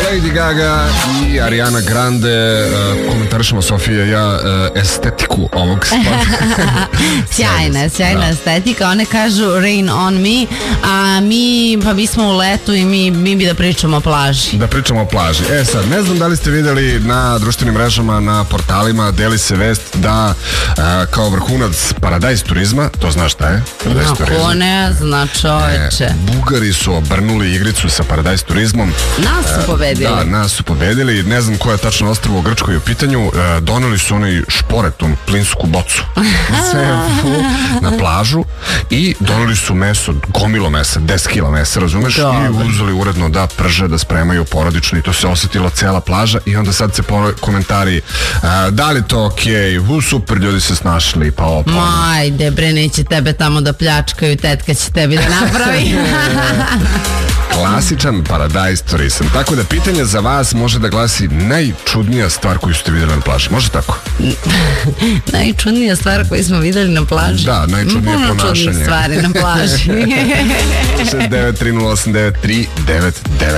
Lady Gaga i Ariana Grande. Komentarišemo Sofija i ja estetiku ovog spota. Sjajna estetika. One kažu Rain on me, a mi smo u letu i mi bi da pričamo o plaži. Da pričamo o plaži. Sad, ne znam da li ste videli na društvenim mrežama, na portalima, deli se vest da kao vrhunac paradajz turizma, to znaš šta je? Ako ne zna, čoveče. Bugari su obrnuli igricu sa paradajz turizmom. Nas su pobedili. Da, nas su pobedili. Ne znam koja je tačno ostrvo u Grčkoj u pitanju. Doneli su onaj šporetom plinsku bocu na plažu i doneli su meso, gomilo mesa, 10 kila mesa, razumeš? I uzeli uredno da prže, da spremaju porodično i to se osetila cela plaža i onda sad se komentari da li to okej, super, ljudi se snašli, pa ovo. Ajde bre, neće tebe tamo da pljačkaju, tetka će tebi da napravi. Klasičan paradajz turizam. Tako da pitanje za vas može da glasi najčudnija stvar koju ste vidjeli na plaži. Može tako? Najčudnija stvar koju smo videli na plaži? Da, najčudnije ponašanje. Puno čudnih stvari na plaži. 69308939